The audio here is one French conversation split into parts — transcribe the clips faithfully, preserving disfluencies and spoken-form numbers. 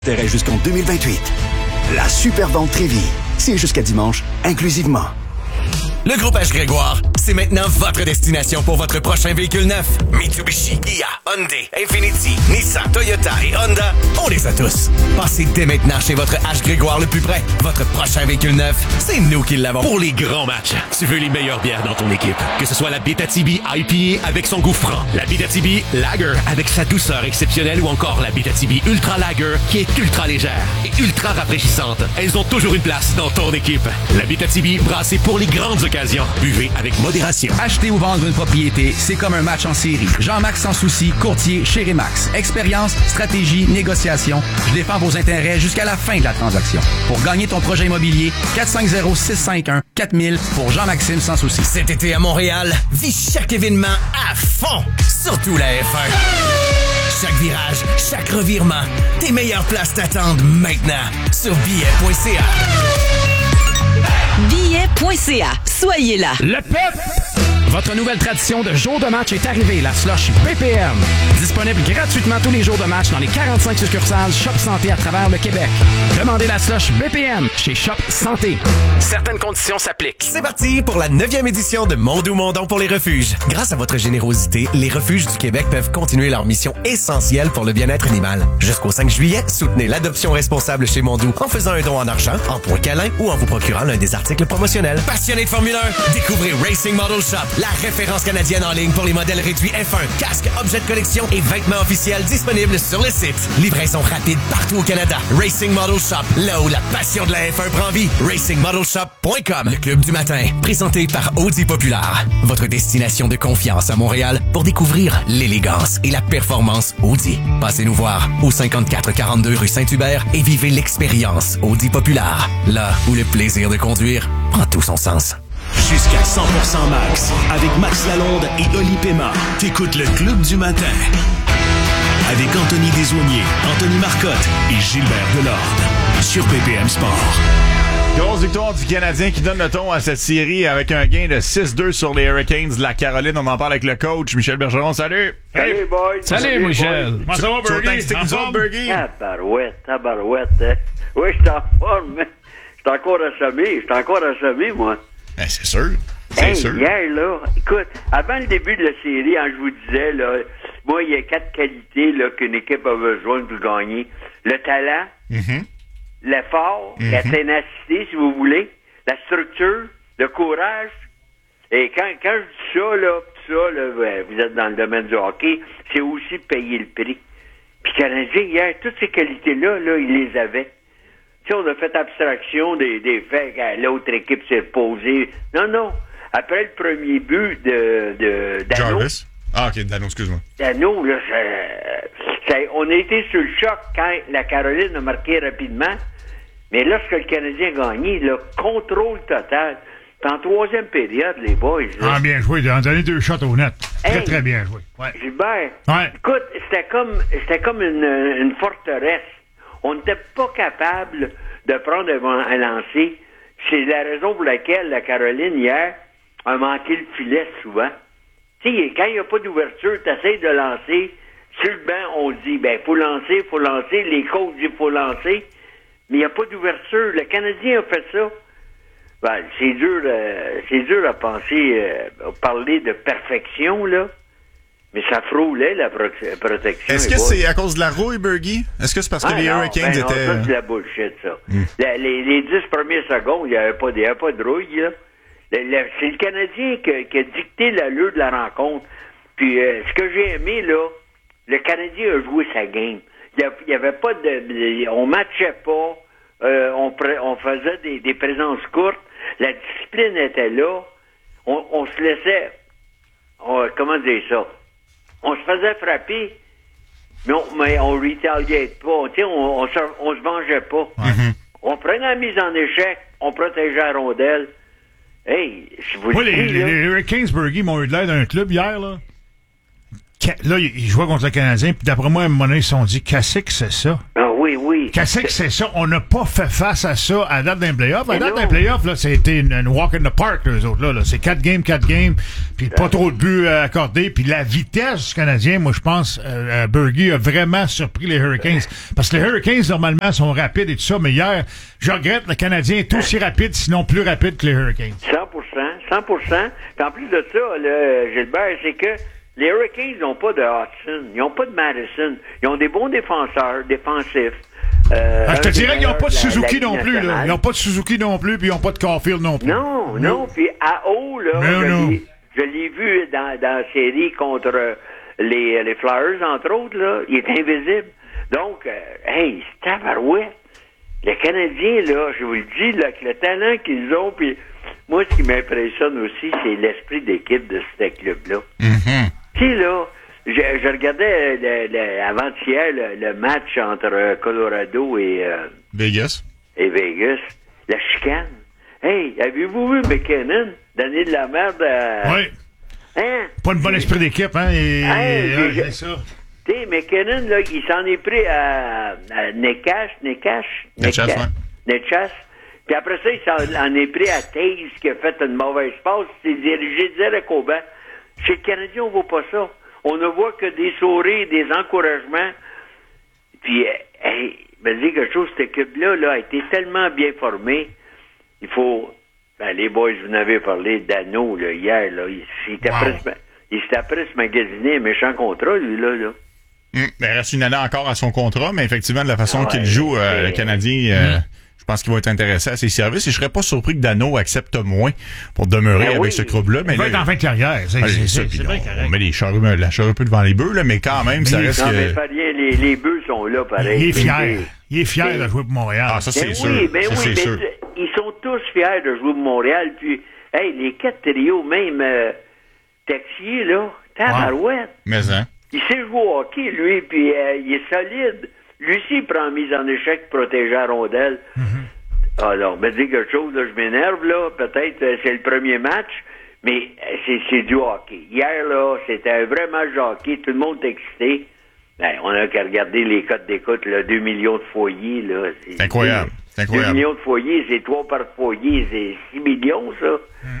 Intérêt jusqu'en deux mille vingt-huit. La super vente Trévis. C'est jusqu'à dimanche, inclusivement. Le groupe H. Grégoire, c'est maintenant votre destination pour votre prochain véhicule neuf. Mitsubishi, Kia, Hyundai, Infiniti, Nissan, Toyota et Honda, on les a tous. Passez dès maintenant chez votre H. Grégoire le plus près. Votre prochain véhicule neuf, c'est nous qui l'avons. Pour les grands matchs, tu veux les meilleures bières dans ton équipe. Que ce soit la Abitibi I P A avec son goût franc, la Abitibi Lager avec sa douceur exceptionnelle ou encore la Abitibi Ultra Lager qui est ultra légère et ultra rafraîchissante. Elles ont toujours une place dans ton équipe. La Abitibi brassée pour les grandes occasions. Buvez avec modération. Acheter ou vendre une propriété, c'est comme un match en série. Jean-Max Sans Souci, courtier chez Remax. Expérience, stratégie, négociation. Je défends vos intérêts jusqu'à la fin de la transaction. Pour gagner ton projet immobilier, quatre cinq zéro, six cinq un, quatre mille pour Jean-Maxime Sans Souci. Cet été à Montréal, vis chaque événement à fond. Surtout la F un. Chaque virage, chaque revirement. Tes meilleures places t'attendent maintenant sur billets point c a. billets point c a. Soyez là. Le P E P! Votre nouvelle tradition de jour de match est arrivée, la slush P P M. Disponible gratuitement tous les jours de match dans les quarante-cinq succursales Shop Santé à travers le Québec. Demandez la slush B P M chez Shop Santé. Certaines conditions s'appliquent. C'est parti pour la neuvième édition de Mondou Mondon pour les refuges. Grâce à votre générosité, les refuges du Québec peuvent continuer leur mission essentielle pour le bien-être animal. Jusqu'au cinq juillet, soutenez l'adoption responsable chez Mondou en faisant un don en argent, en points câlins ou en vous procurant l'un des articles promotionnels. Passionné de Formule un, découvrez Racing Model Shop, la référence canadienne en ligne pour les modèles réduits F un, casques, objets de collection et vêtements officiels disponibles sur le site. Livraison rapide partout au Canada. Racing Model Shop, là où la passion de la F un prend vie. racing model shop point com. Le club du matin, présenté par Audi Populaire. Votre destination de confiance à Montréal pour découvrir l'élégance et la performance Audi. Passez nous voir au cinquante-quatre quarante-deux rue Saint-Hubert et vivez l'expérience Audi Populaire. Là où le plaisir de conduire prend tout son sens. Jusqu'à cent pour cent max, avec Max Lalonde et Oli Pema. T'écoutes le Club du matin. Avec Anthony Desaulniers, Anthony Marcotte et Gilbert Delorde. Sur P P M Sport. Grosse victoire du Canadien qui donne le ton à cette série avec un gain de six deux sur les Hurricanes de la Caroline. On en parle avec le coach Michel Bergeron. Salut! Salut, hey, boys! Salut, Salut Michel! Comment ça va, Bergie? Tu vas en Bergie? Tabarouette, tabarouette. Hein? Oui, je suis en forme. Je suis encore assommé. Je suis encore assommé, moi. Ben, c'est sûr. C'est hey, sûr. Hier, là, écoute, avant le début de la série, hein, je vous disais, là, moi, il y a quatre qualités là, qu'une équipe a besoin pour gagner. Le talent, mm-hmm. l'effort, mm-hmm. la ténacité, si vous voulez, la structure, le courage. Et quand, quand je dis ça, là, tout ça, là, vous êtes dans le domaine du hockey, c'est aussi payer le prix. Puis le Canadien, hier, toutes ces qualités-là, là, il les avait. Tu sais, on a fait abstraction des, des faits que l'autre équipe s'est reposée. Non, non. Après le premier but de, de Dano. Jarvis? Ah, OK, Dano, excuse-moi. Dano, là, ça, ça, on a été sur le choc quand la Caroline a marqué rapidement. Mais lorsque le Canadien a gagné, le contrôle total. Puis en troisième période, les boys. Là, ah, bien joué. On a donné deux shots au net. Très, hey, très bien joué. Ouais. Gilbert, ouais. Écoute, c'était comme, c'était comme une, une forteresse. On n'était pas capable de prendre un lancer. C'est la raison pour laquelle la Caroline, hier, a manqué le filet souvent. Tu sais, quand il n'y a pas d'ouverture, tu essaies de lancer. Sur le banc, on dit, ben, faut lancer, faut lancer. Les coachs disent, faut lancer. Mais il n'y a pas d'ouverture. Le Canadien a fait ça. Ben, c'est dur, euh, c'est dur à penser, euh, à parler de perfection, là. Mais ça frôlait la pro- protection. Est-ce que c'est à cause de la rouille, Bergie? Est-ce que c'est parce que ah, les non, Hurricanes ben non, étaient... Ça, c'est de la bullshit, ça. Mm. La, les, les dix premières secondes, il n'y avait pas, pas de rouille, là. Le, le, c'est le Canadien qui, qui a dicté l'allure de la rencontre. Puis, euh, ce que j'ai aimé, là, le Canadien a joué sa game. Il n'y avait pas de... de on matchait pas. Euh, on, pre, on faisait des, des présences courtes. La discipline était là. On, on se laissait... On, comment dire ça? On se faisait frapper, mais on, mais on retaliate pas. Tu sais, on, on, se, on se vengeait pas. Mm-hmm. On prenait la mise en échec, on protégeait la rondelle. Hey, je vous oui, dis, les, là... les Hurricanes, Bergie, m'ont eu de l'air d'un club hier, là. Là, ils jouaient contre le Canadien, puis d'après moi, à un moment donné, ils se sont dit, qu'est-ce que c'est ça? Ah oui, oui. Qu'est-ce que c'est ça? On n'a pas fait face à ça à date d'un playoff. À Mais date non. d'un playoff, là, c'était une, une walk in the park, eux autres, là. là. C'est quatre games, quatre games, puis pas trop de buts euh, accordés. Puis la vitesse du Canadien, moi, je pense, euh, Bergie a vraiment surpris les Hurricanes. Parce que les Hurricanes, normalement, sont rapides et tout ça, mais hier, je regrette, le Canadien est aussi rapide, sinon plus rapide que les Hurricanes. cent pour cent, cent pour cent. Puis en plus de ça, là, Gilbert, c'est que les Hurricanes n'ont pas de Hudson, ils n'ont pas de Madison. Ils ont des bons défenseurs, défensifs. Euh, Ah, je te dirais qu'ils n'ont pas de la- Suzuki la non Ligue plus, là. nationale. Ils n'ont pas de Suzuki non plus, puis ils n'ont pas de Caulfield non plus. Non, non. Puis à haut, là, Non, je non. l'ai- je l'ai vu dans, dans la série contre euh, les, les Flyers, entre autres, là. Il est invisible. Donc, euh, hey, c'est tabarouette. Les Canadiens, là, je vous le dis, là, avec le talent qu'ils ont, puis moi, ce qui m'impressionne aussi, c'est l'esprit d'équipe de ce club-là. Mm-hmm. Tu sais, là, je, je regardais le, le- avant-hier le, le match entre euh, Colorado et, euh, Vegas. et Vegas. La chicane. Hey, avez-vous vu McKinnon donner de la merde à... Oui. Hein? Pas de bon esprit d'équipe, hein. Et, Hey, et- j'ai- ouais, c'est ça. Tu sais, McKinnon, là, il s'en est pris à, à Nekash, Nekash? Netchas, Nekash. ouais. Netchas. Puis après ça, il s'en en est pris à Taze, qui a fait une mauvaise passe. Il s'est dirigé direct au banc. Chez le Canadien, on voit pas ça. On ne voit que des sourires, des encouragements. Puis, euh, hey, me dire quelque chose, cette équipe-là là, a été tellement bien formée. Il faut... Ben, les boys, vous en avez parlé, Dano, là, hier, là, il s'était Wow. après, se- il s'était après se magasiner un méchant contrat, lui, là, là. Mm. Ben, il reste une année encore à son contrat, mais effectivement, de la façon Ouais, qu'il joue, euh, c'est- le Canadien, euh, je pense qu'il va être intéressé à ses services. Et je serais pas surpris que Dano accepte moins pour demeurer Ben avec oui. ce club-là. Mais Il va là, être en fin de carrière. C'est ah, c'est- c'est ça, c'est- puis c'est on, bien correct. on met les charrues, la charrue un peu devant les bœufs, là, mais quand même, ça Mais- reste Non, mais que... pas rien, les, les bœufs sont là, pareil. Il est fier. Mais- Il est fier mais- de jouer pour Montréal. Ah, ça, Ben c'est sûr. oui, ben Ça, oui, c'est mais sûr. t- ils sont tous fiers de jouer pour Montréal. Puis, hey, les quatre trios, même euh, Texier, là, tabarouette. Mais, hein? Il sait jouer au hockey, lui, puis euh, il est solide. Lui aussi, il prend mise en échec, protéger la rondelle. Alors, me dis quelque chose, là, je m'énerve, là. Peut-être euh, c'est le premier match, mais euh, c'est, c'est du hockey. Hier, là, c'était un vrai match de hockey. Tout le monde est excité. Ben, on a qu'à regarder les codes d'écoute, là, deux millions de foyers, là. C'est incroyable. C'est deux incroyable. millions de foyers, c'est trois par foyer, c'est six millions, ça.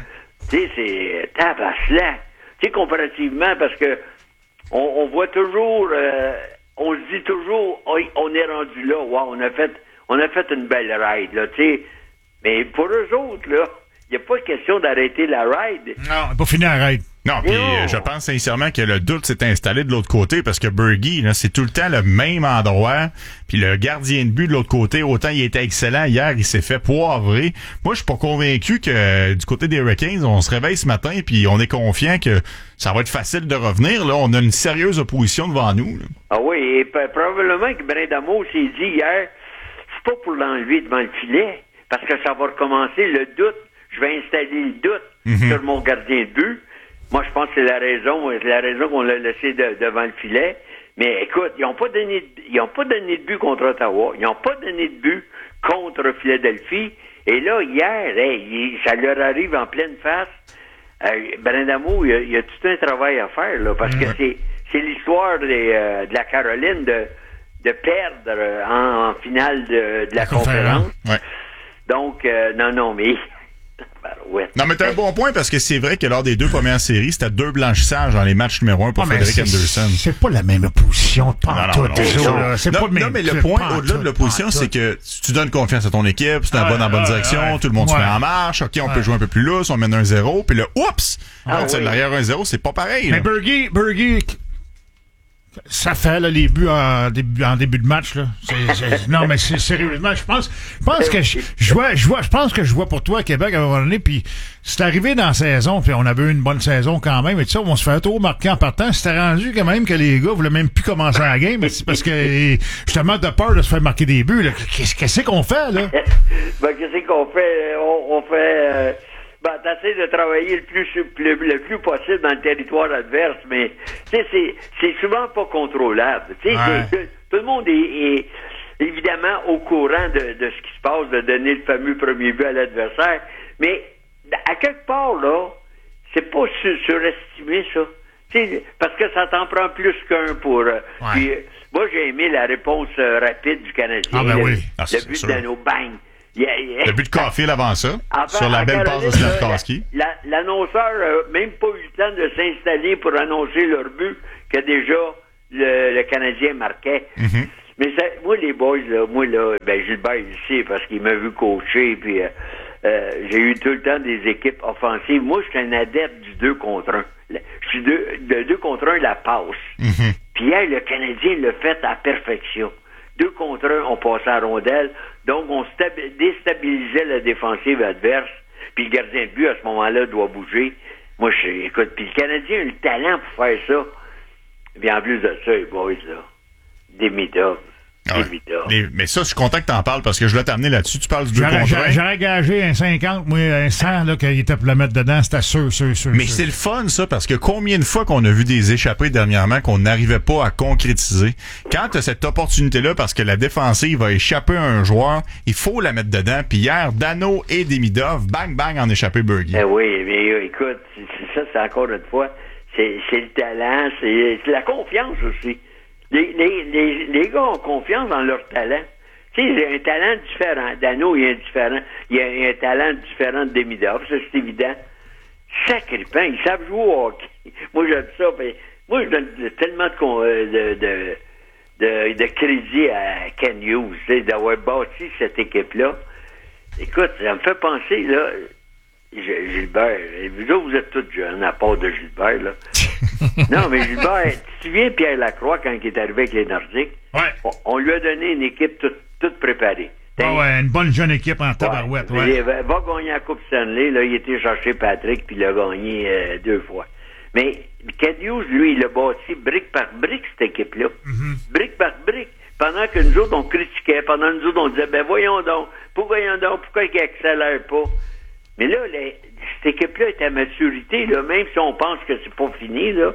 Tu sais, c'est tabaslac. Tu sais, comparativement, parce que on, on voit toujours, euh, on se dit toujours, oh, on est rendu là, wow, on a fait, on a fait une belle ride, là, tu sais. Mais pour eux autres, là, il n'y a pas question d'arrêter la ride. Non, pas fini, arrête. Non, puis Non. euh, je pense sincèrement que le doute s'est installé de l'autre côté parce que Bergie, là, c'est tout le temps le même endroit. Puis le gardien de but de l'autre côté, autant il était excellent hier, il s'est fait poivrer. Moi, je suis pas convaincu que euh, du côté des Hurricanes, on se réveille ce matin puis on est confiant que ça va être facile de revenir. Là, on a une sérieuse opposition devant nous. Là. Ah oui, et p- probablement que Brindamour s'est dit hier, c'est pas pour l'enlever devant le filet, parce que ça va recommencer le doute. Je vais installer le doute Mhm. sur mon gardien de but. Moi, je pense que c'est la raison, c'est la raison qu'on l'a laissé de- devant le filet. Mais écoute, ils n'ont pas donné, de- ils ont pas donné de but contre Ottawa. Ils n'ont pas donné de but contre Philadelphie. Et là, hier, hey, il- ça leur arrive en pleine face. Euh, Brindamour, il y, a, il y a tout un travail à faire, là, parce que c'est, c'est l'histoire des, euh, de la Caroline de, de perdre euh, en, en finale de, de la, La conférence. conférence. Ouais. Donc, euh, non, non, mais... ouais. Non, mais t'as un bon point parce que c'est vrai que lors des deux premières séries, c'était deux blanchissages dans les matchs numéro un pour Ah, mais Frédéric c'est- Anderson. C'est pas la même opposition, pas Non, en non, tout, non, les non. autres, là. C'est non, pas le même non, mais le club, point pas en au-delà de tout, l'opposition, pas en c'est tout. que tu donnes confiance à ton équipe, c'est un Ouais, bon en bonne ouais, direction, ouais. tout le monde se Ouais. met en marche, ok, on Ouais. peut jouer un peu plus lousse, on mène un zéro, puis là, oups! Ah, Quand c'est oui. l'arrière un zéro, c'est pas pareil. Mais là. Bergie, Bergie, ça fait là, les buts en début, en début de match là. C'est- c'est- non mais c'est sérieusement, je pense, je pense que je, je vois, je vois, je pense que je vois pour toi à Québec à un moment donné. Puis c'est arrivé dans la saison, puis on avait eu une bonne saison quand même. Et tout ça, on se fait un tour marqué en partant. C'était rendu quand même que les gars voulaient même plus commencer la game, mais c'est parce que justement de peur de se faire marquer des buts. Là. Qu'est-ce qu'est-ce qu'on fait là? Ben, qu'est-ce qu'on fait? On, on fait... Euh, ben, t'essaies de travailler le plus, le, le plus possible dans le territoire adverse, mais, tu sais, c'est, c'est souvent pas contrôlable. Tu sais, Ouais. c'est- tout le monde est, est évidemment au courant de, de ce qui se passe, de donner le fameux premier but à l'adversaire, mais à quelque part, là, c'est pas sur- surestimé, ça. T'sais, parce que ça t'en prend plus qu'un pour... Euh, ouais. puis, euh, moi, j'ai aimé la réponse euh, rapide du Canadien. Ah ben le, oui. Ah, le but de Dano, bang! Yeah, yeah. Le but de Caulfield avant ça, Enfin, sur la belle passe de Slafkowski. La, la, l'annonceur n'a même pas eu le temps de s'installer pour annoncer leur but que déjà le, le Canadien marquait. Mm-hmm. Mais ça, moi, les boys, là, moi, là, ben, Gilbert, il le sait parce qu'il m'a vu coacher, puis euh, euh, j'ai eu tout le temps des équipes offensives. Moi, je suis un adepte du deux contre un. Je suis deux, de deux contre un, la passe. Mm-hmm. Puis hier, le Canadien l'a fait à perfection. Deux contre un, on passait à rondelle. Donc, on stabi- déstabilisait la défensive adverse. Puis le gardien de but, à ce moment-là, doit bouger. Moi, je écoute, puis le Canadien a eu le talent pour faire ça. Puis en plus de ça, les boys, là, des mid-ups. Ah ouais. Mais, mais ça, je suis content que t'en parles parce que je voulais t'amener là-dessus. Tu parles du deux J'aurais, contre un. j'aurais gagé un cinquante, moi, un cent, là, qu'il était pour le mettre dedans. C'était sûr, sûr, sûr. Mais sûr. c'est le fun, ça, parce que combien de fois qu'on a vu des échappées dernièrement qu'on n'arrivait pas à concrétiser. Quand t'as cette opportunité-là, parce que la défensive va échapper à un joueur, il faut la mettre dedans. Puis hier, Dano et Demidov, bang, bang, en échappé Bergie. Eh oui, mais euh, écoute, c'est, c'est ça, c'est encore une fois, c'est, c'est le talent, c'est, c'est la confiance aussi. Les, les, les, les gars ont confiance dans leur talent. Tu sais, il y a un talent différent. Dano, il y a un différent. Il y a un talent différent de Demidov, ça c'est évident. Sacré pain, ils savent jouer au hockey. Moi, j'aime ça. Ben, moi, je donne tellement de, de, de, de, de crédit à Ken Hughes, tu sais, d'avoir bâti cette équipe-là. Écoute, ça me fait penser, là, Gilbert, vous autres, vous êtes tous jeunes, à part de Gilbert, là. Non, mais Gilbert, tu te souviens Pierre Lacroix quand il est arrivé avec les Nordiques? Ouais. On, on lui a donné une équipe toute, toute préparée. Ouais, ouais, une bonne jeune équipe en tabarouette, ouais. ouais. Va, va gagner la Coupe Stanley, là, il était chercher Patrick, puis il l'a gagné euh, deux fois. Mais Ken Hughes, lui, il a bâti brique par brique, cette équipe-là. Mm-hmm. Brique par brique. Pendant que nous autres, on critiquait, pendant que nous autres, on disait, ben voyons donc, pourquoi, voyons donc, pourquoi il accélère pas? Mais là, les, cette équipe-là est à maturité, là, même si on pense que c'est pas fini, là.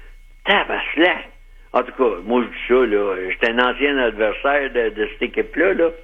Tabaslac! En tout cas, moi, je dis ça, là. J'étais un ancien adversaire de, de cette équipe-là, là.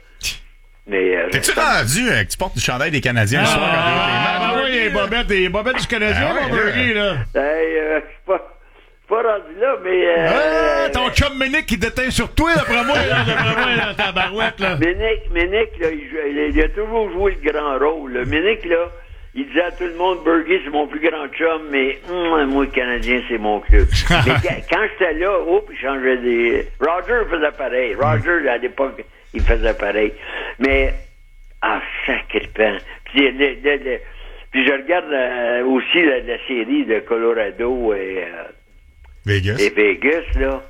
Mais. Euh, T'es-tu rendu euh, que tu portes du chandail des Canadiens ah, le soir ah, quand ah, ah, oui, les bobettes, les bobettes du Canadien, ah, mon ouais, Bergie, là. Hey, euh, je suis pas, pas rendu là, mais. Euh, ah, ton chum Ménic qui déteint sur toi, d'après moi, là, d'après moi, là, ta barouette, là. Ménic, Ménic, là, il, il, il a toujours joué le grand rôle, là. Ménic, là. Il disait à tout le monde, Bergie, c'est mon plus grand chum, mais hum, moi, le Canadien, c'est mon club. Mais quand j'étais là, oh, il changeait des... Roger faisait pareil. Roger, à l'époque, il faisait pareil. Mais, ah, sacré-pan. Puis, le, le, le, puis je regarde euh, aussi la, la série de Colorado et, euh, Vegas. et Vegas, là.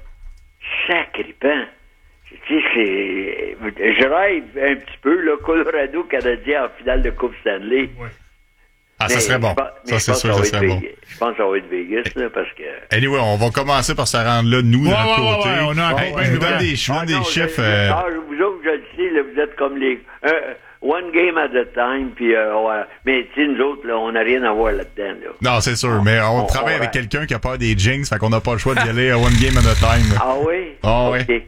Sacré-pan. Tu sais, c'est... Je rêve un petit peu, là, Colorado, Canadien en finale de Coupe Stanley. Ouais. Ah, ça serait bon. Ça, c'est sûr que ça serait bon. Je pense que ça va être Vegas, là, parce que... Anyway, on va commencer par se rendre là, nous, de Ouais, notre ouais, côté. ouais, on a Hey, encore je vous plein donne de des, je vous donne Ah, des non, chiffres. je- euh, Ah, vous autres, je le sais, là, vous êtes comme les... un, one game at a time, puis... Euh, ouais. Mais, tu sais, nous autres, là, on n'a rien à voir là-dedans, là. Non, c'est sûr, mais on, on- travaille on- avec quelqu'un qui a peur des jinx, fait qu'on n'a pas le choix d'y aller à one game at a time. Ah oui? Ah OK. oui.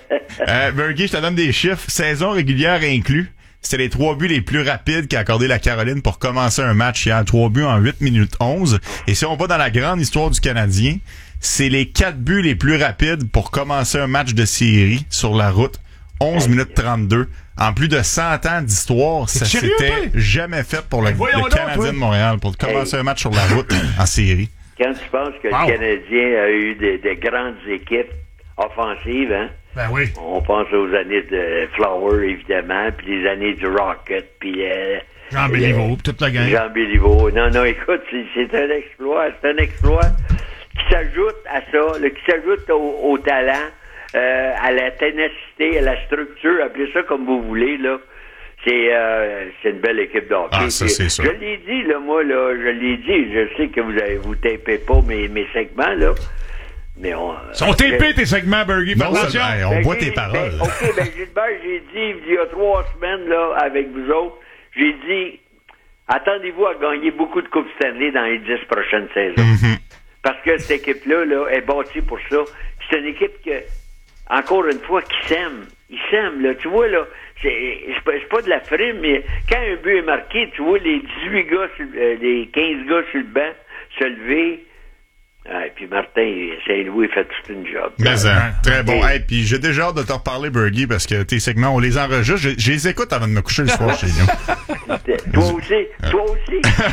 euh, Bergie, je te donne des chiffres. Saison régulière inclus. C'était les trois buts les plus rapides qu'a accordé la Caroline pour commencer un match hier. Trois buts en huit minutes onze. Et si on va dans la grande histoire du Canadien, c'est les quatre buts les plus rapides pour commencer un match de série sur la route. onze minutes trente-deux. En plus de cent ans d'histoire, ça sérieux, s'était toi? jamais fait pour le, Voyons le donc, Canadien toi. de Montréal pour commencer Hey. un match sur la route en série. Quand tu penses que Wow. le Canadien a eu des, des grandes équipes offensives, hein? Ben oui. On pense aux années de Flower, évidemment, puis les années du Rocket, puis... Euh, Jean Béliveau, puis toute la gang. Jean Béliveau. Non, non, écoute, c'est, c'est un exploit. C'est un exploit qui s'ajoute à ça, là, qui s'ajoute au, au talent, euh, à la ténacité, à la structure, appelez ça comme vous voulez, là. C'est, euh, c'est une belle équipe de hockey. Ah, ça, Puis, c'est sûr. Je l'ai dit, là, moi, là, je l'ai dit. Je sais que vous avez, vous tapez pas mes, mes segments, là. Mais on... Sont tapés tes segments, Bergie. Fais Non, ça, attention. hey, on Ben, voit j'ai- tes paroles. ben, OK, ben Gilbert, j'ai dit il y a trois semaines, là, avec vous autres, j'ai dit attendez-vous à gagner beaucoup de Coupes Stanley dans les dix prochaines saisons. Mm-hmm. Parce que cette équipe-là là, est bâtie pour ça. C'est une équipe que, encore une fois, qui s'aime. Ils s'aiment, là. Tu vois, là, c'est, c'est, pas, c'est pas de la frime, mais quand un but est marqué, tu vois les dix-huit gars, sur, euh, les quinze gars sur le banc se lever. Ah, et puis Martin Saint-Louis fait toute une job. Mais hein, très bon. Hey, puis j'ai déjà hâte de te reparler, Bergie, parce que tes segments, on les enregistre. Je, je les écoute avant de me coucher le soir chez nous. Toi aussi, toi aussi.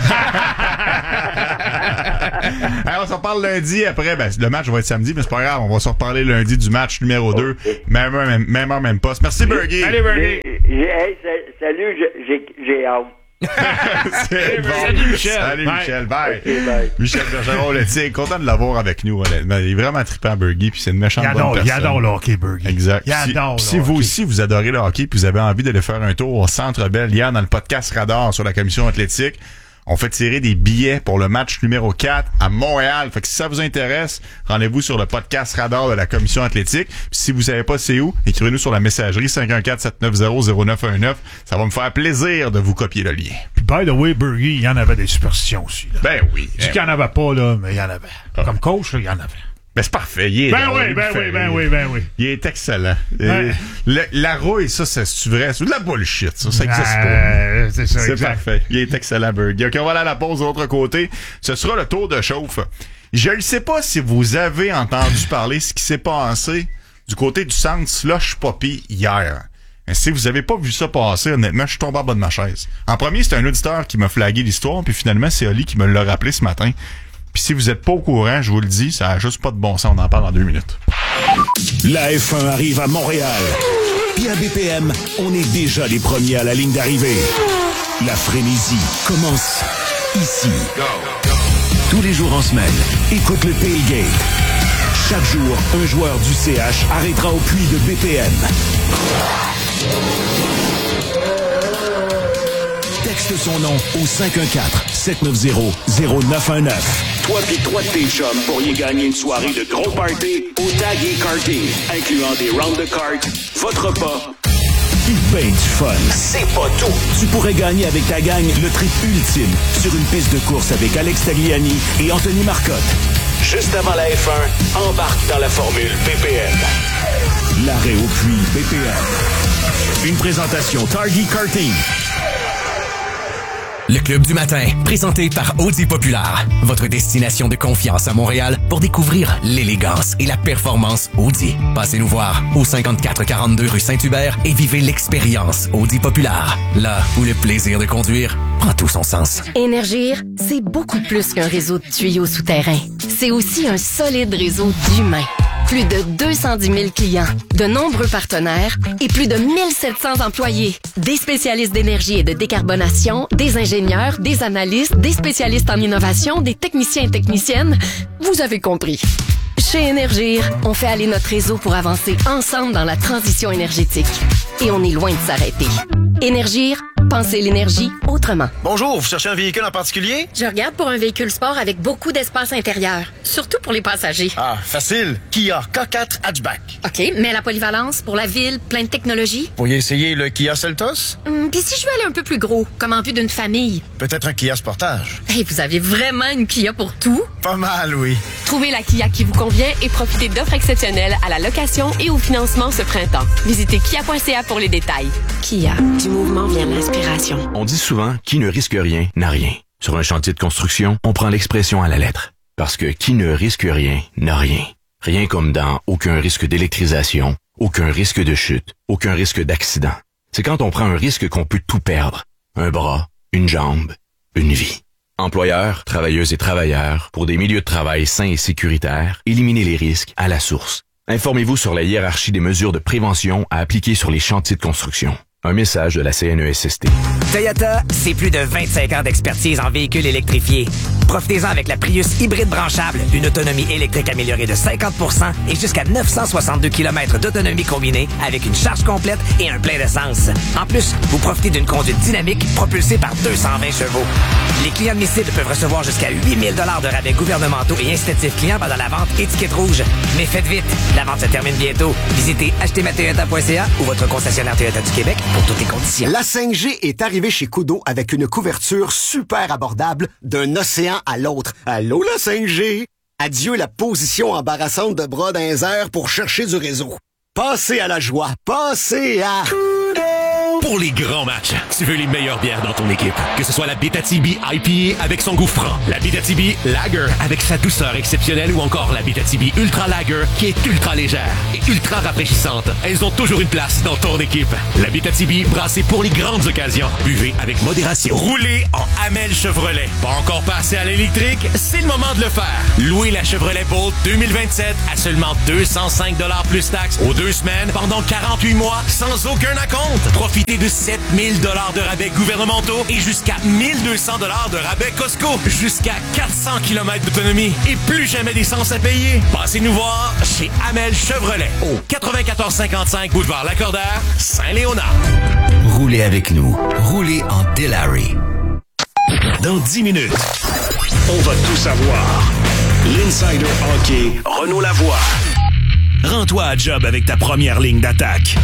Hey, on s'en reparle lundi après. Ben, le match va être samedi, mais c'est pas grave. On va se reparler lundi du match numéro okay. deux. Même heure, même, même heure, même poste. Merci, Bergie. Allez, Bergie. Hey, salut, j'ai, j'ai hâte. C'est bon. Salut Michel. Salut bye. Michel, bye. Okay, bye. Michel Bergeron, le tigre, content de l'avoir avec nous, honnêtement. Il est vraiment trippant, Bergie, puis c'est une méchante il bonne adore, personne. Il adore le hockey, Bergie. Exact. Il adore si, le si vous hockey. aussi, vous adorez le hockey, puis vous avez envie d'aller faire un tour au Centre Bell hier dans le podcast Radar sur la commission athlétique, on fait tirer des billets pour le match numéro quatre à Montréal. Fait que si ça vous intéresse, rendez-vous sur le podcast Radar de la Commission athlétique. Puis si vous savez pas c'est où, écrivez-nous sur la messagerie cinq un quatre, sept neuf zéro, zéro neuf un neuf. Ça va me faire plaisir de vous copier le lien. Puis by the way, Bergie, il y en avait des superstitions aussi. Là. Ben oui. Je dis qu'il n'y en avait pas, là, mais il y en avait. Ah. Comme coach, là, il y en avait. Ben c'est parfait. Il est Ben drôle, oui, ben il oui, fait ben rire. oui, ben oui. Il est excellent. Ouais. Euh, le, la rouille, ça, c'est, c'est vrai. C'est de la bullshit, ça. Ça existe pas. Euh, c'est ça, C'est exact. parfait. Il est excellent, Bergie. OK, on va aller à la pause de l'autre côté. Ce sera le tour de chauffe. Je ne sais pas si vous avez entendu parler ce qui s'est passé du côté du centre Slush Poppy hier. Mais si vous avez pas vu ça passer, honnêtement, je suis tombé en bas de ma chaise. En premier, c'était un auditeur qui m'a flagué l'histoire, puis finalement, c'est Oli qui me l'a rappelé ce matin. Puis si vous êtes pas au courant, je vous le dis, ça a juste pas de bon sens. On en parle dans deux minutes. La F un arrive à Montréal. Puis à B P M, on est déjà les premiers à la ligne d'arrivée. La frénésie commence ici. Tous les jours en semaine, écoute le tailgate. Chaque jour, un joueur du C H arrêtera au puits de B P M. Texte son nom au cinq un quatre, sept neuf zéro, zéro neuf un neuf. Toi pis trois de tes chums pourriez gagner une soirée de gros party au Tag et Karting, incluant des rounds de cartes, votre repas, puis ben du fun. C'est pas tout. Tu pourrais gagner avec ta gang le trip ultime sur une piste de course avec Alex Tagliani et Anthony Marcotte. Juste avant la F un, embarque dans la formule B P M. L'arrêt au puits B P M. Une présentation Target Karting. Le Club du matin, présenté par Audi Populaire, votre destination de confiance à Montréal pour découvrir l'élégance et la performance Audi. Passez nous voir au cinquante-quatre quarante-deux rue Saint-Hubert et vivez l'expérience Audi Populaire, là où le plaisir de conduire prend tout son sens. Énergir, c'est beaucoup plus qu'un réseau de tuyaux souterrains. C'est aussi un solide réseau d'humains. Plus de deux cent dix mille clients, de nombreux partenaires et plus de mille sept cents employés. Des spécialistes d'énergie et de décarbonation, des ingénieurs, des analystes, des spécialistes en innovation, des techniciens et techniciennes. Vous avez compris. Chez Énergir, on fait aller notre réseau pour avancer ensemble dans la transition énergétique. Et on est loin de s'arrêter. Énergir, pensez l'énergie autrement. Bonjour, vous cherchez un véhicule en particulier? Je regarde pour un véhicule sport avec beaucoup d'espace intérieur, surtout pour les passagers. Ah, facile. Kia K quatre Hatchback. OK, mais la polyvalence pour la ville, plein de technologies? Vous pourriez essayer le Kia Seltos? Hum, Puis si je veux aller un peu plus gros, comme en vue d'une famille? Peut-être un Kia Sportage. Hey, vous avez vraiment une Kia pour tout? Pas mal, oui. Trouvez la Kia qui vous convient et profitez d'offres exceptionnelles à la location et au financement ce printemps. Visitez kia point c a pour les détails. Kia, du mouvement vient l'inspiration. On dit souvent « qui ne risque rien n'a rien ». Sur un chantier de construction, on prend l'expression à la lettre. Parce que qui ne risque rien n'a rien. Rien comme dans aucun risque d'électrisation, aucun risque de chute, aucun risque d'accident. C'est quand on prend un risque qu'on peut tout perdre. Un bras, une jambe, une vie. Employeurs, travailleuses et travailleurs, pour des milieux de travail sains et sécuritaires, éliminez les risques à la source. Informez-vous sur la hiérarchie des mesures de prévention à appliquer sur les chantiers de construction. Un message de la C N E S S T. Toyota, c'est plus de vingt-cinq ans d'expertise en véhicules électrifiés. Profitez-en avec la Prius hybride branchable, une autonomie électrique améliorée de cinquante pour cent et jusqu'à neuf cent soixante-deux kilomètres d'autonomie combinée avec une charge complète et un plein d'essence. En plus, vous profitez d'une conduite dynamique propulsée par deux cent vingt chevaux. Les clients de Missile peuvent recevoir jusqu'à huit mille dollars de rabais gouvernementaux et incitatifs clients pendant la vente étiquette rouge. Mais faites vite, la vente se termine bientôt. Visitez achetez ma toyota point c a ou votre concessionnaire Toyota du Québec pour toutes les conditions. La cinq G est arrivée chez Kudo avec une couverture super abordable d'un océan à l'autre. Allô la cinq G? Adieu la position embarrassante de bras dans les airs pour chercher du réseau. Passez à la joie. Passez à... Kudo! pour les grands matchs. Tu veux les meilleures bières dans ton équipe. Que ce soit la Abitibi I P A avec son goût franc, la Abitibi Lager avec sa douceur exceptionnelle ou encore la Abitibi Ultra Lager qui est ultra légère et ultra rafraîchissante. Elles ont toujours une place dans ton équipe. La Abitibi brassée pour les grandes occasions. Buvez avec modération. Roulez en Hamel Chevrolet. Pas encore passé à l'électrique? C'est le moment de le faire. Louez la Chevrolet Bolt deux mille vingt-sept à seulement deux cent cinq dollars plus taxes aux deux semaines pendant quarante-huit mois sans aucun acompte. Profitez de sept mille dollars de rabais gouvernementaux et jusqu'à mille deux cents dollars de rabais Costco. Jusqu'à quatre cents kilomètres d'autonomie et plus jamais d'essence à payer. Passez-nous voir chez Hamel Chevrolet au quatre-vingt-quatorze cinquante-cinq boulevard Lacordaire, Saint-Léonard. Roulez avec nous. Roulez en Delary. Dans dix minutes, on va tout savoir. L'Insider Hockey, Renaud Lavoie. Rends-toi à job avec ta première ligne d'attaque.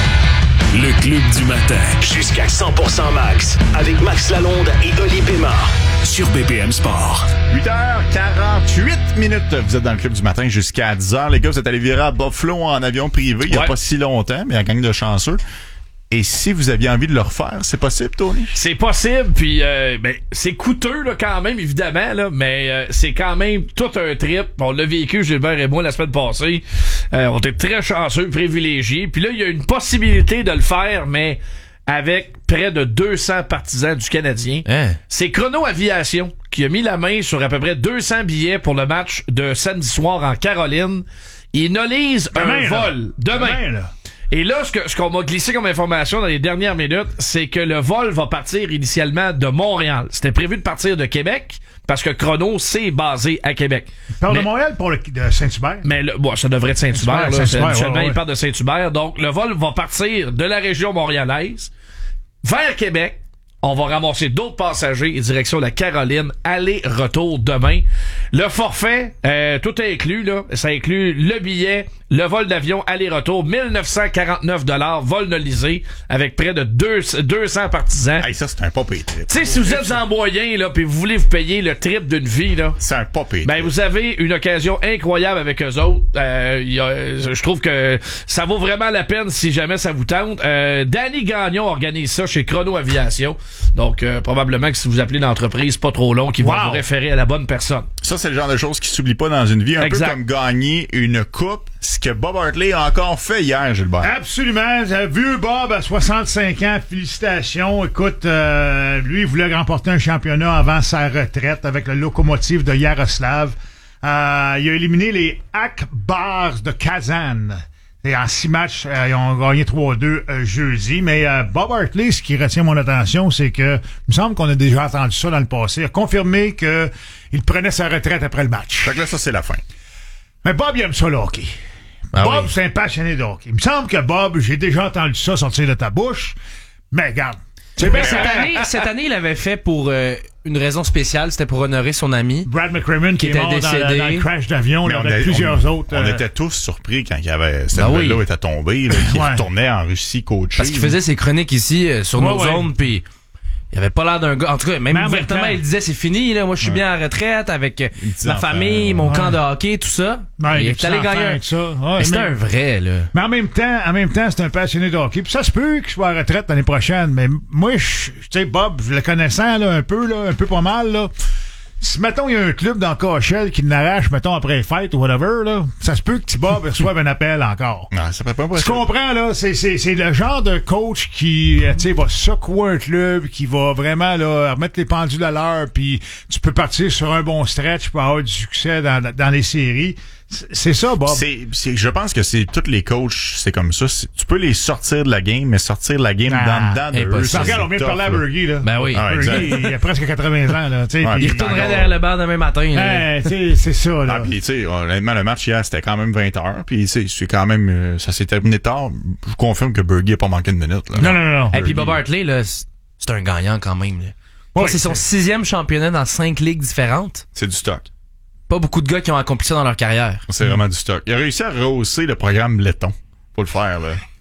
Le Club du matin. Jusqu'à cent pour cent max. Avec Max Lalonde et Oli Pema. Sur B P M Sport. huit heures quarante-huit minutes. Vous êtes dans le Club du matin jusqu'à dix heures. Les gars, vous êtes allés virer à Buffalo en avion privé il n'y a ouais. pas si longtemps, mais en gang de chanceux. Et si vous aviez envie de le refaire, c'est possible, Tony? C'est possible, puis euh, ben, c'est coûteux là, quand même, évidemment, là, mais euh, c'est quand même tout un trip. On l'a vécu, Gilbert et moi, la semaine passée. Euh, on était très chanceux, privilégiés. Puis là, il y a une possibilité de le faire, mais avec près de deux cents partisans du Canadien. Hein? C'est Chrono Aviation qui a mis la main sur à peu près deux cents billets pour le match de samedi soir en Caroline. Ils nolisent un là. vol demain. demain là. Et là, ce, que, ce qu'on m'a glissé comme information dans les dernières minutes, c'est que le vol va partir initialement de Montréal. C'était prévu de partir de Québec, parce que Chrono, c'est basé à Québec. Il parle mais, de Montréal pour le, de Saint-Hubert? Mais le, bon, ça devrait être Saint-Hubert. Saint-Hubert, Saint-Hubert Saint-Hubert ouais, ouais. il parle de Saint-Hubert. Donc, le vol va partir de la région montréalaise vers Québec. On va ramasser d'autres passagers et direction la Caroline. Aller-retour demain. Le forfait, euh, tout est inclus, là. Ça inclut le billet, le vol d'avion, aller-retour, mille neuf cent quarante-neuf dollars, vol nolisé, avec près de deux cents partisans. Hey, ça, c'est un pas payé trip. Tu sais, si vous êtes en moyen, là, pis vous voulez vous payer le trip d'une vie, là. C'est un pas payé. Ben, vous avez une occasion incroyable avec eux autres. Euh, y a, je trouve que ça vaut vraiment la peine si jamais ça vous tente. Euh, Danny Gagnon organise ça chez Chrono Aviation. Donc, euh, probablement que si vous appelez l'entreprise, pas trop long, qu'ils wow. vont vous référer à la bonne personne. Ça, c'est le genre de choses qui s'oublie pas dans une vie. Un exact. peu comme gagner une coupe. Ce que Bob Hartley a encore fait hier, Gilbert. Absolument. Vieux Bob à soixante-cinq ans. Félicitations. Écoute, euh, lui, il voulait remporter un championnat avant sa retraite avec le Lokomotiv de Yaroslav. Euh, il a éliminé les Akbars de Kazan. Et en six matchs, euh, ils ont gagné trois à deux euh, jeudi. Mais euh, Bob Hartley, ce qui retient mon attention, c'est que il me semble qu'on a déjà entendu ça dans le passé. Il a confirmé que il prenait sa retraite après le match. Fait que là, ça, c'est la fin. Mais Bob, il aime ça, le hockey. Ah Bob, oui. c'est un passionné de hockey. Il me semble que Bob, j'ai déjà entendu ça sortir de ta bouche. Mais regarde. C'est bien, cette année, cette année, il avait fait pour euh, une raison spéciale. C'était pour honorer son ami. Brad McCrimmon, qui, qui était est mort décédé. Dans, dans le crash d'avion, là, avec a, plusieurs on, autres. On euh... était tous surpris quand il y avait cette nouvelle-là oui. était tombée, là, qu'il ouais. retournait en Russie coaché. Parce qu'il faisait ses chroniques ici euh, sur ouais, nos ouais. ondes, puis il avait pas l'air d'un gars. En tout cas, même ouvertement, il disait c'est fini, là. Moi, je suis ouais. bien en retraite avec euh, ma famille, mon ouais. camp de hockey, tout ça. Ouais, il est allé gagner. Ouais, c'est un vrai, là. Mais en même temps, en même temps, c'est un passionné de hockey. Puis ça se peut qu'il soit en retraite l'année prochaine. Mais moi, je, tu sais, Bob, le connaissant, là, un peu, là, un peu pas mal, là. Si, mettons, il y a un club dans Coachelle qui l'arrache, mettons, après les fêtes ou whatever, là, ça se peut que T-Bob reçoive un appel encore. Non, ça peut pas Tu comprends, là? C'est, c'est, c'est le genre de coach qui, tu sais, va secouer un club, qui va vraiment, là, remettre les pendules à l'heure, puis tu peux partir sur un bon stretch pour avoir du succès dans, dans les séries. C'est ça, Bob. C'est, c'est, je pense que c'est tous les coachs, c'est comme ça. C'est, tu peux les sortir de la game, mais sortir de la game ah, dans dedans de eux. Ça, regarde, on vient de parler à Bergie, là. Ben oui. Ah, Bergie, il a presque quatre-vingts ans, là. Ouais, il retournerait derrière le bar demain matin. Hey, c'est, c'est ça, là. Ah, puis, tu sais, honnêtement, le match hier, c'était quand même vingt heures. Puis, tu sais, c'est quand même, ça s'est terminé tard. Je vous confirme que Bergie a pas manqué de minutes, là. Non, non, non. Et puis, Bob Hartley, là, c'est un gagnant quand même, là. Ouais, c'est, c'est son sixième championnat dans cinq ligues différentes. C'est du stock. Pas beaucoup de gars qui ont accompli ça dans leur carrière. C'est vraiment du stock. Il a réussi à rehausser le programme letton. Faut le faire, là.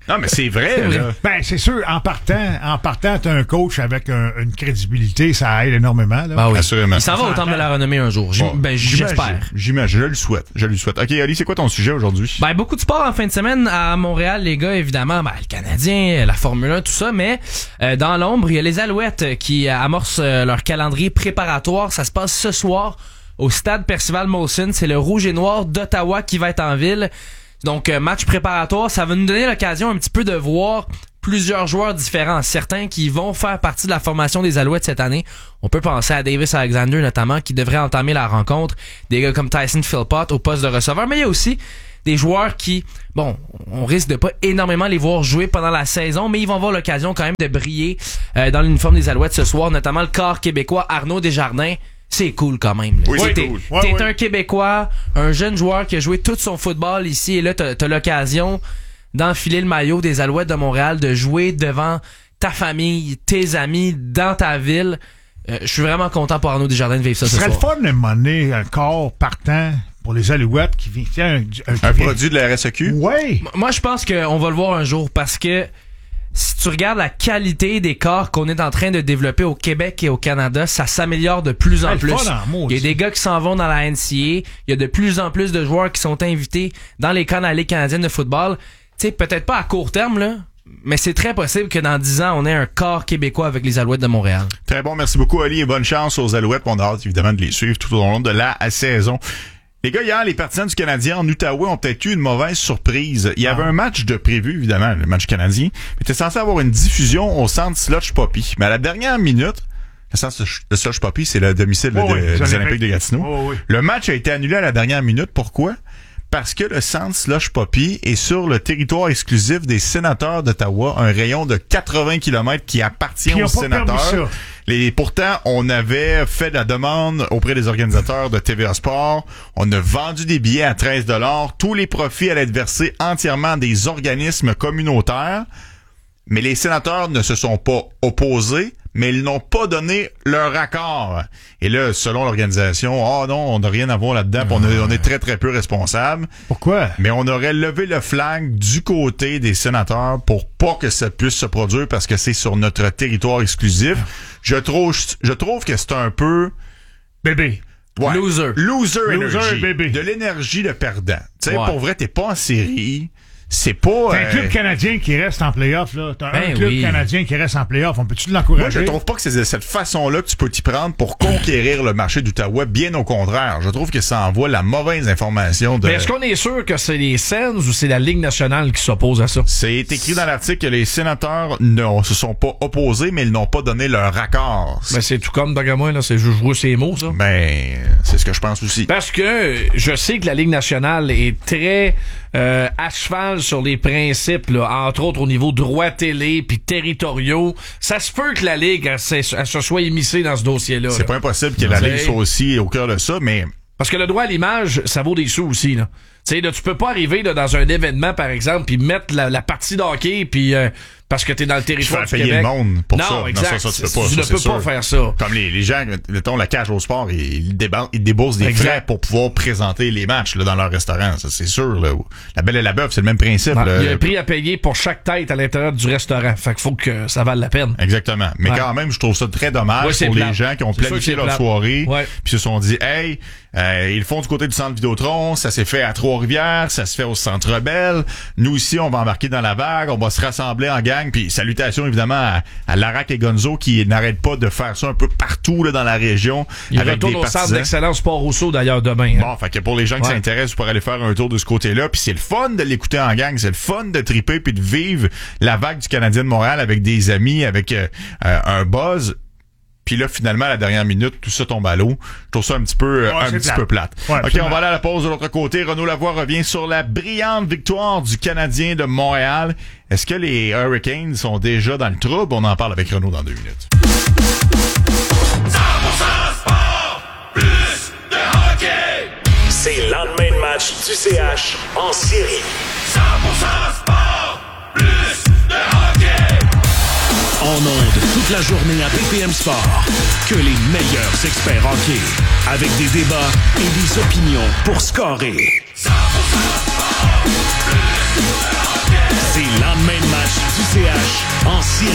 Non, mais c'est vrai, c'est là. Ben, c'est sûr, en partant, en partant, t'as un coach avec un, une crédibilité, ça aide énormément, là. Ben oui. Assurément. Il s'en va au temple de la renommée un jour. J'im- Bon, ben, j'espère. J'imagine, je le souhaite. Je lui souhaite. OK, Ali, c'est quoi ton sujet aujourd'hui? Ben, beaucoup de sport en fin de semaine à Montréal, les gars, évidemment. Ben, le Canadien, la Formule un, tout ça. Mais euh, dans l'ombre, il y a les Alouettes qui amorcent euh, leur calendrier préparatoire. Ça se passe ce soir au stade Percival Molson. C'est le Rouge et Noir d'Ottawa qui va être en ville. Donc, euh, match préparatoire, ça va nous donner l'occasion un petit peu de voir plusieurs joueurs différents. Certains qui vont faire partie de la formation des Alouettes cette année. On peut penser à Davis Alexander notamment, qui devrait entamer la rencontre. Des gars comme Tyson Philpott au poste de receveur. Mais il y a aussi des joueurs qui, bon, on risque de pas énormément les voir jouer pendant la saison, mais ils vont avoir l'occasion quand même de briller euh, dans l'uniforme des Alouettes ce soir, notamment le corps québécois Arnaud Desjardins. C'est cool quand même. Là. Oui, c'est t'es cool. t'es Ouais, ouais. un Québécois, un jeune joueur qui a joué tout son football ici, et là, t'as, t'as l'occasion d'enfiler le maillot des Alouettes de Montréal, de jouer devant ta famille, tes amis, dans ta ville. Euh, je suis vraiment content pour Arnaud Desjardins de vivre ça Ce ce serait soir. le fun de demander un corps partant pour les Alouettes qui vient. Tiens, un, un, Un produit de la R S E Q? Oui. Moi, je pense qu'on va le voir un jour parce que si tu regardes la qualité des corps qu'on est en train de développer au Québec et au Canada, ça s'améliore de plus en Hey, plus. le fun en maudit. Il y a des gars qui s'en vont dans la N C A A. Il y a de plus en plus de joueurs qui sont invités dans les camps de la Ligue canadienne de football. Tu sais, peut-être pas à court terme, là, mais c'est très possible que dans dix ans, on ait un corps québécois avec les Alouettes de Montréal. Très bon, merci beaucoup, Ali, et bonne chance aux Alouettes. On a hâte, évidemment, de les suivre tout au long de la saison. Les gars, hier, les partisans du Canadien en Outaouais ont peut-être eu une mauvaise surprise. Il y avait un match de prévu, évidemment, le match canadien, mais était censé avoir une diffusion au centre Slush Poppy. Mais à la dernière minute, le centre de Slush Poppy, c'est le domicile Oh de- oui, des les Olympiques Olympiques. de Gatineau. Oh oui. Le match a été annulé à la dernière minute. Pourquoi? Parce que le centre Slush Poppy est sur le territoire exclusif des sénateurs d'Ottawa, un rayon de quatre-vingts kilomètres qui appartient Puis ils aux ont pas permis sénateurs. ça. Les, pourtant, on avait fait la demande auprès des organisateurs de T V A Sport. On a vendu des billets à treize dollars. Tous les profits allaient être versés entièrement à des organismes communautaires. Mais les sénateurs ne se sont pas opposés, mais ils n'ont pas donné leur accord. Et là, selon l'organisation, ah oh non, on n'a rien à voir là-dedans, puis on, est- on est très très peu responsable. Pourquoi? Mais on aurait levé le flag du côté des sénateurs pour pas que ça puisse se produire parce que c'est sur notre territoire exclusif. Je trouve, je trouve que c'est un peu... Bébé. Ouais. Loser. Loser Loser, energy. bébé. De l'énergie de perdant. Tu sais, Ouais. pour vrai, t'es pas en série. C'est pas... T'as un euh, club canadien qui reste en play-off, là. T'as Ben un club oui. canadien qui reste en play-off. On peut-tu Moi, l'encourager? je trouve pas que c'est de cette façon-là que tu peux t'y prendre pour conquérir le marché d'Outaouais. Bien au contraire. Je trouve que ça envoie la mauvaise information de... Mais est-ce qu'on est sûr que c'est les Sens ou c'est la Ligue nationale qui s'oppose à ça? C'est écrit dans l'article que les sénateurs ne se sont pas opposés, mais ils n'ont pas donné leur accord. Ben, c'est tout comme, dans moi, là, c'est juste jouer ces mots, ça. Ben, c'est ce que je pense aussi. Parce que je sais que la Ligue nationale est très euh, à cheval sur les principes, là, entre autres au niveau droit télé puis territoriaux. Ça se peut que la Ligue elle, s'est- elle se soit immiscée dans ce dossier-là. C'est là. pas impossible que la C'est- Ligue soit aussi au cœur de ça, mais... Parce que le droit à l'image, ça vaut des sous aussi, là. Tu sais, là, tu peux pas arriver là, dans un événement, par exemple, puis mettre la, la partie d'hockey, puis euh, parce que t'es dans le territoire faire du payer Québec. le monde pour non, ça. Exact. Non, ça, ça, tu peux pas. Tu ça, ne c'est peux sûr. pas faire ça. Comme les, les gens, mettons, la cage au sport, ils, déba- ils déboursent des Exact. frais pour pouvoir présenter les matchs là, dans leur restaurant. Ça, c'est sûr. Là. La Belle et la Bœuf, c'est le même principe. Ouais, là. il y a un prix à payer pour chaque tête à l'intérieur du restaurant. Fait qu'il faut que ça vale la peine. Exactement. Mais Ouais. quand même, je trouve ça très dommage Ouais, c'est pour les plate. gens qui ont C'est sûr planifié que c'est leur plate. soirée, Ouais. puis se sont dit, hey, euh, ils le font du côté du centre Vidéotron, ça s'est fait à Trois-Rivières, ça se fait au Centre Bell. Nous ici, on va embarquer dans la vague, on va se rassembler en gang, puis salutations évidemment à, à Larac et Gonzo qui n'arrêtent pas de faire ça un peu partout là, dans la région. Il avec retourne des au centre partisans. d'excellence Port-Rousseau, d'ailleurs, demain. hein. Bon, fait que pour les gens qui Ouais. s'intéressent, vous pourrez aller faire un tour de ce côté-là. Puis c'est le fun de l'écouter en gang, c'est le fun de triper puis de vivre la vague du Canadien de Montréal avec des amis, avec euh, euh, un buzz. Puis là, finalement, à la dernière minute, tout ça tombe à l'eau. Je trouve ça un petit peu, euh, Ouais, un c'est petit plate. peu plate. Ouais, OK, absolument. on va aller à la pause de l'autre côté. Renaud Lavoie revient sur la brillante victoire du Canadien de Montréal. Est-ce que les Hurricanes sont déjà dans le trouble? On en parle avec Renaud dans deux minutes. C'est le lendemain de match du C H en série. cent pour cent sport, plus de hockey. En ondes toute la journée à B P M Sport. Que les meilleurs experts hockey. Avec des débats et des opinions pour scorer. cent pour cent sport, plus de hockey. C'est lendemain de match du C H en série.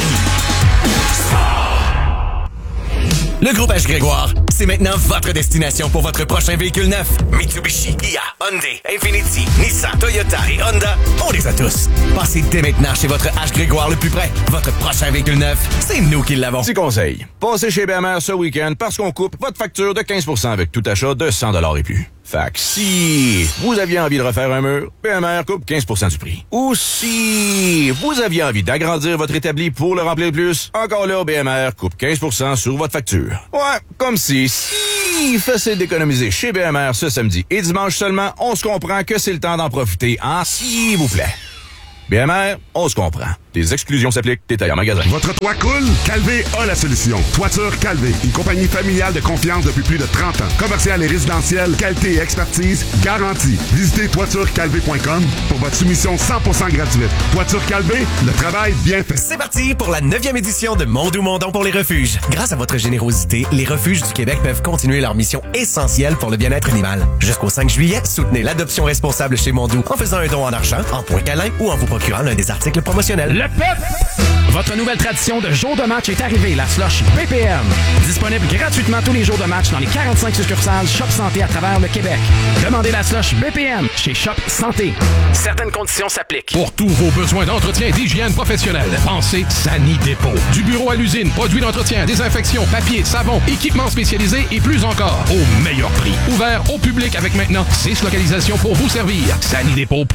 Le groupe H. Grégoire, c'est maintenant votre destination pour votre prochain véhicule neuf. Mitsubishi, Kia, Hyundai, Infiniti, Nissan, Toyota et Honda, on les a tous. Passez dès maintenant chez votre H. Grégoire le plus près. Votre prochain véhicule neuf, c'est nous qui l'avons. Petit conseil, passez chez B M R ce week-end parce qu'on coupe votre facture de quinze pour cent avec tout achat de cent dollars et plus. Fait que si vous aviez envie de refaire un mur, B M R coupe quinze pour cent du prix. Ou si vous aviez envie d'agrandir votre établi pour le remplir plus, encore là, B M R coupe quinze pour cent sur votre facture. Ouais, comme si, si facile d'économiser chez B M R ce samedi et dimanche seulement, on se comprend que c'est le temps d'en profiter, hein, s'il vous plaît. B M R, on se comprend. Des exclusions s'appliquent, détail en magasin. Votre toit coule? Calvé a la solution. Toiture Calvé, une compagnie familiale de confiance depuis plus de trente ans. Commerciale et résidentielle, qualité et expertise garantie. Visitez toiture calvé point com pour votre soumission cent pour cent gratuite. Toiture Calvé, le travail bien fait. C'est parti pour la neuvième édition de Mondou Mondon pour les refuges. Grâce à votre générosité, les refuges du Québec peuvent continuer leur mission essentielle pour le bien-être animal. Jusqu'au cinq juillet, soutenez l'adoption responsable chez Mondou en faisant un don en argent, en points câlins ou en vous procurant l'un des articles promotionnels. Le P E P! Votre nouvelle tradition de jour de match est arrivée, la slush B P M. Disponible gratuitement tous les jours de match dans les quarante-cinq succursales Shop Santé à travers le Québec. Demandez la slush B P M chez Shop Santé. Certaines conditions s'appliquent. Pour tous vos besoins d'entretien et d'hygiène professionnelle, pensez Sanidépôt. Du bureau à l'usine, produits d'entretien, désinfection, papier, savon, équipements spécialisés et plus encore, au meilleur prix. Ouvert au public avec maintenant six localisations pour vous servir. Sanidépôt.